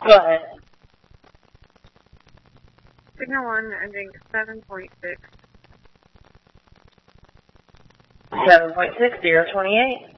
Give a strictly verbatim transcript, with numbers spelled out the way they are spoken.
Go ahead. Signal one ending seven point six. seven point six, zero twenty-eight.